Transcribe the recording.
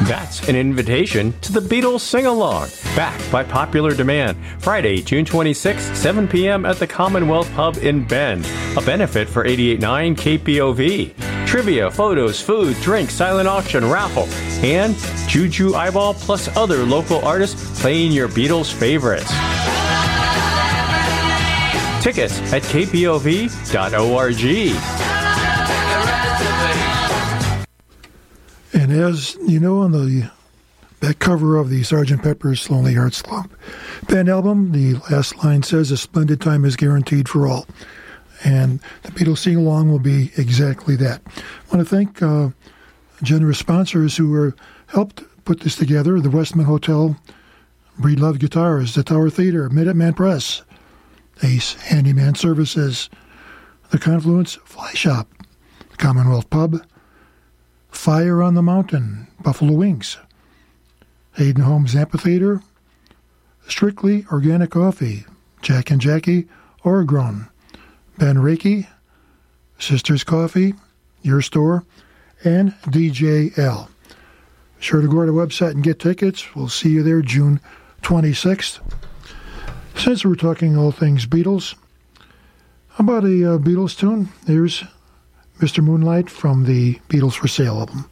That's an invitation to the Beatles Sing-Along, backed by popular demand. Friday, June 26th, 7 p.m. at the Commonwealth Pub in Bend. A benefit for 88.9 KPOV. Trivia, photos, food, drink, silent auction, raffle, and Juju Eyeball plus other local artists playing your Beatles favorites. Tickets at kpov.org. And as you know, on the back cover of the Sgt. Pepper's Lonely Hearts Club Band album, the last line says, "A splendid time is guaranteed for all." And the Beatles sing-along will be exactly that. I want to thank generous sponsors who helped put this together: the Westman Hotel, Breedlove Guitars, the Tower Theater, Minuteman Press, Ace Handyman Services, the Confluence Fly Shop, the Commonwealth Pub, Fire on the Mountain, Buffalo Wings, Hayden Homes Amphitheater, Strictly Organic Coffee, Jack and Jackie, Oregon, Ben Reiki, Sisters Coffee, Your Store, and DJL. Be sure to go to the website and get tickets. We'll see you there June 26th. Since we're talking all things Beatles, how about a Beatles tune? Here's Mr. Moonlight from the Beatles for Sale album.